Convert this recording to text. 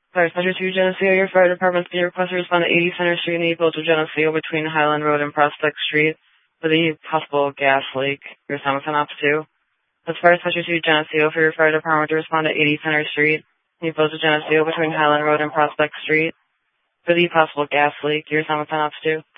Fire Center 2, Geneseo, your fire department's being requested to respond to 80 Center Street in the Village of Geneseo between Highland Road and Prospect Street for the possible gas leak. Your assignment's on Ops 2. That's Fire Center 2, Geneseo, for your fire department to respond to 80 Center Street in the Village of Geneseo between Highland Road and Prospect Street for the possible gas leak. Your assignment's on Ops 2.